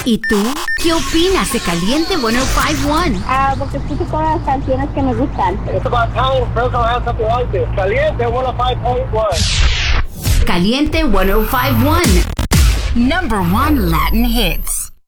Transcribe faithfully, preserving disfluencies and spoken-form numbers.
¿Y tú? ¿Qué opinas de Caliente ciento cincuenta y uno? Ah, porque escucho todas las canciones que me gustan. It's about time a person has something like this. Caliente ciento cincuenta y uno. Caliente ciento cincuenta y uno. Number one Latin hits.